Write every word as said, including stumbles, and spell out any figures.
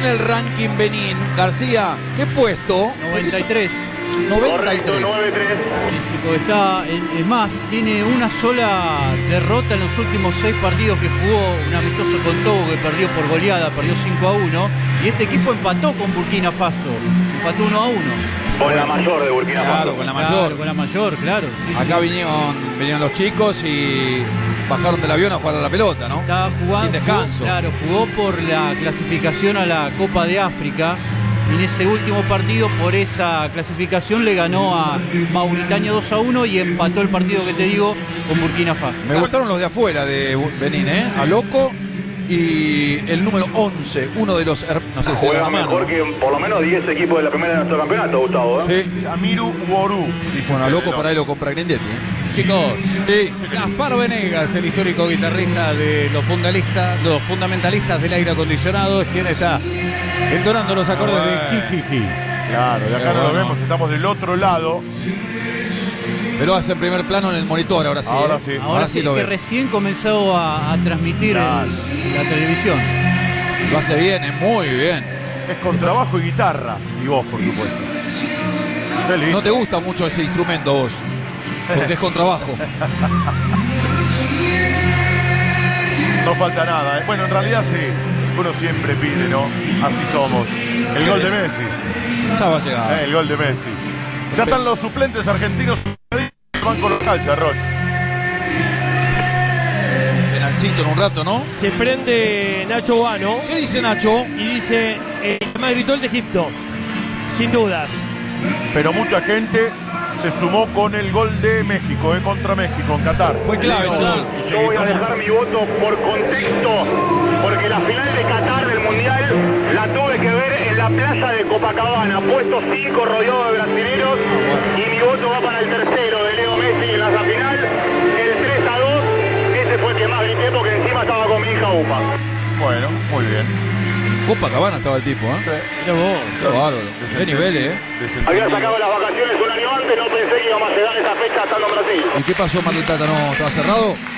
el ranking Benín? García, ¿qué puesto? noventa y tres. noventa y tres. Sí, sí, porque está, es más, tiene una sola derrota en los últimos seis partidos que jugó, un amistoso con Togo que perdió por goleada, perdió cinco a uno, y este equipo empató con Burkina Faso, empató uno a uno. Con la mayor de Burkina Faso. Claro, con la mayor. Claro, con la mayor, claro. Sí, Acá sí. vinieron, vinieron los chicos y bajaron del avión a jugar a la pelota, ¿no? Estaba jugando, sin descanso. Jugó, claro, jugó por la clasificación a la Copa de África. Y en ese último partido, por esa clasificación, le ganó a Mauritania dos a uno y empató el partido que te digo con Burkina Faso. Me gustaron los de afuera de Benín, ¿eh? A Loco y el número once, uno de los her- no sé si Juega era hermano, mejor ¿no? que por lo menos diez equipos de la primera de nuestro campeonato, Gustavo. ¿eh? Sí. Yamiru Uoru. Bueno, a Loco por ahí lo compra Grindetti, ¿eh? Chicos, Sí. Gaspar Venegas, el histórico guitarrista de los fundamentalistas, los fundamentalistas del aire acondicionado, es quien está entonando los acordes de Jijiji. Claro, de acá Qué no lo bueno. vemos, estamos del otro lado. Pero hace en primer plano en el monitor, ahora sí. Ahora ¿eh? sí. Ahora, sí, lo que ve. recién comenzó a, a transmitir Claro. en la televisión. Lo hace bien, es muy bien. Es con trabajo y guitarra. Y vos, por supuesto. Qué lindo. No te gusta mucho ese instrumento vos, porque es con trabajo. No falta nada. ¿eh? Bueno, en realidad sí. Uno siempre pide, ¿no? Así somos. El gol de Messi. Ya va a llegar. Eh, el gol de Messi. Ya están los suplentes argentinos en el banco local, Charroch. Penalcito en un rato, ¿no? Se prende Nacho Guano ¿Qué dice Nacho? y dice, eh, más gritó el de Egipto, sin dudas. Pero mucha gente se sumó con el gol de México, eh, contra México, en Qatar. Fue clave ese gol. Y se Yo voy a gritó dejar mi voto por contexto, porque la final de Qatar del Mundial la tuve que ver en la playa de Copacabana, puesto cinco rodeado de brasileños, y mi voto va para el tercero de Leo Messi en la final, el tres a dos, ese fue el que más grité porque encima estaba con mi hija Upa. Bueno, muy bien. Copacabana estaba el tipo, ¿eh? Sí. Mirá vos. Qué bárbaro. Qué niveles, ¿eh? Había sacado las vacaciones un año antes, no pensé que íbamos a llegar a esa fecha estando en Brasil. ¿Y qué pasó, Manu Tata? ¿No estaba cerrado?